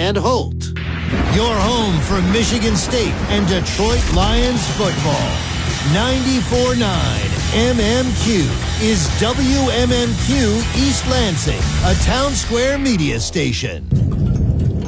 and Holt. Your home for Michigan State and Detroit Lions football. 94.9 MMQ is WMMQ East Lansing, a Town Square media station.